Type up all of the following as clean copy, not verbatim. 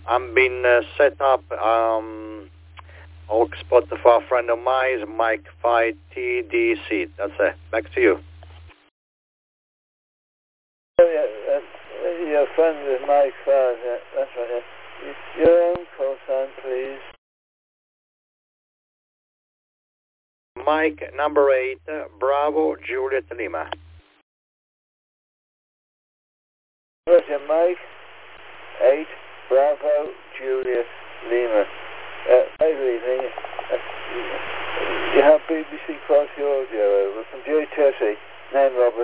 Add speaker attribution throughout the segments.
Speaker 1: I'm been set up hotspot for a friend of mine, Mike 5TDC. That's it. Back to you.
Speaker 2: Your friend is Mike 5, yeah, that's right. Yeah. Your own call sign, please.
Speaker 1: Mike number 8, Bravo Juliet Lima.
Speaker 2: Roger, Mike 8, Bravo Juliet Lima. Good evening. You have BBC Quality Audio over from JTSE. Name Robert.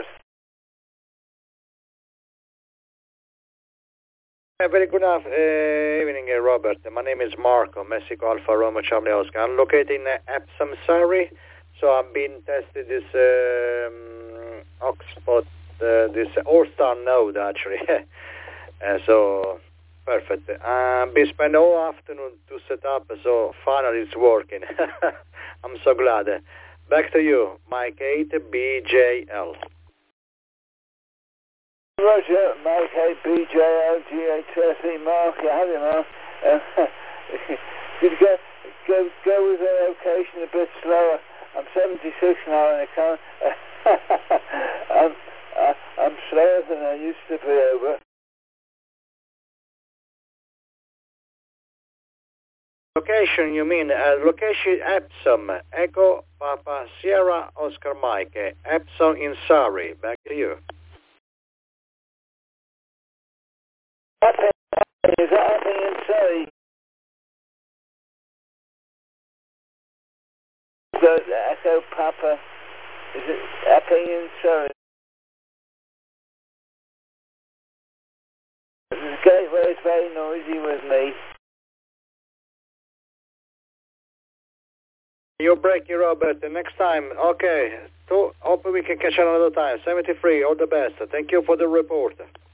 Speaker 1: Very good evening, Robert. My name is Marco, Mexico Alpha Roma Charlie Oscar. I'm located in Epsom, Surrey. So I've been testing this hotspot, this All-Star node actually. So perfect. We spent all afternoon to set up, so finally it's working. I'm so glad. Back to you, Mike 8 BJL.
Speaker 2: Roger, Mike 8 BJL GHSE. Mark, you have him, Mark. Could you go with the location a bit slower? I'm 76 now and I can't. I'm slower than I used to be over.
Speaker 1: Location, you mean location Epsom, Echo Papa Sierra Oscar Mike, Epsom in Surrey. Back to you.
Speaker 2: Is that happening in Surrey? The Echo Papa, is it happening in Surrey? The gateway is very noisy with me.
Speaker 1: You're breaking, Robert. Next time, okay. Hope we can catch another time. 73, all the best. Thank you for the report.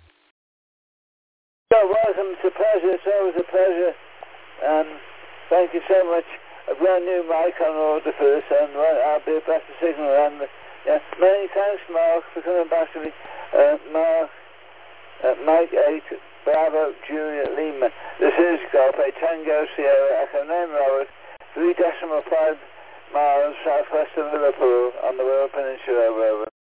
Speaker 2: You're welcome. It's a pleasure. It's always a pleasure. Thank you so much. A brand new mic on order for this, and I'll be a better signal. And many thanks, Mark, for coming back to me. Mark, Mike 8, Bravo Juliet Lima. This is Golf Tango Sierra Echo Name Robert, 3.5 miles southwest of Liverpool on the Wirral Peninsula. Over.